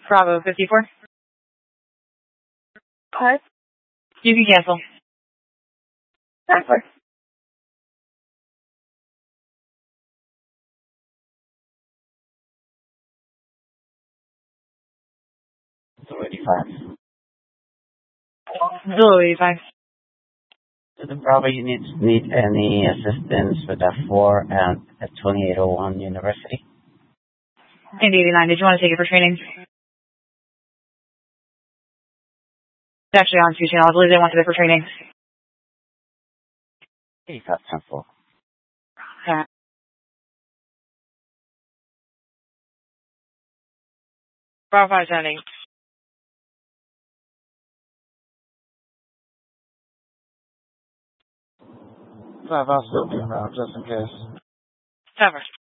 Bravo 54. What? You can cancel. Transfer. Zulu 85. Zulu 85. To the Bravo units need any assistance with F4 and at 2801 University? And 89. Did you want to take it for training? It's actually on 2 channel. I believe they wanted it for training. 85 10-4. Yeah. Bravo 5 sending. 5, I'll still be around just in case. Cover.